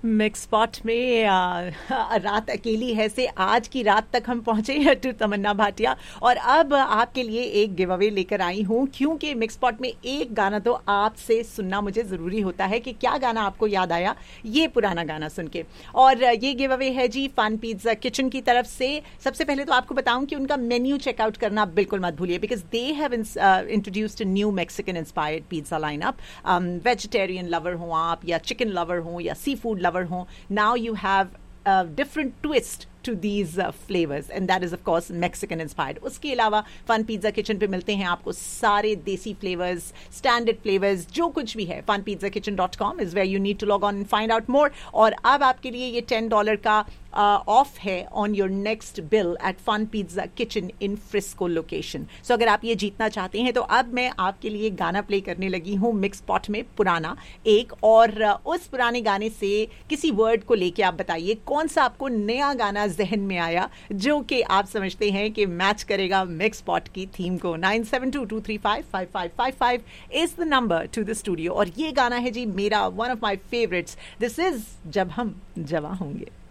Mix spot में रात अकेली है से आज की रात तक हम पहुंचे टू तमन्ना भाटिया। और अब आपके लिए एक गिव अवे लेकर आई हूं, क्योंकि मिक्स स्पॉट में एक गाना तो आपसे सुनना मुझे ज़रूरी होता है कि क्या गाना आपको याद आया ये पुराना गाना सुन के। और ये गिव अवे है जी फन पिज़्ज़ा किचन की तरफ से। सबसे पहले तो आपको बताऊं कि उनका मेन्यू चेकआउट करना बिल्कुल मत भूलिए, because they have introduced a new Mexican inspired pizza lineup. Vegetarian lover हो आप, या चिकन लवर हो, या सी फूड लवर हो, now you have a different twist to these flavors, and that is of course Mexican inspired. उसके अलावा fun pizza kitchen पे मिलते हैं आपको सारे देसी फ्लेवर्स, स्टैंडर्ड फ्लेवर्स, जो कुछ भी है। funpizzackitchen.com is where you need to log on and find out more. और अब आपके लिए ये $10 का ऑफ है on your next bill eight fun pizza kitchen in Frisco location. सो अगर आप ये जीतना चाहते हैं तो अब मैं आपके लिए गाना प्ले करने लगी हूँ मिक्स पॉट में पुराना एक, और उस पुराने गाने से किसी वर्ड को लेके आप बताइए कौन सा आपको नया गाना जहन में आया जो कि आप समझते हैं कि मैच करेगा मिक्स पॉट की थीम को। 9722355555 is the number two the studio. और ये गाना है जी मेरा one of my favourites. This is जब हम जवां होंगे।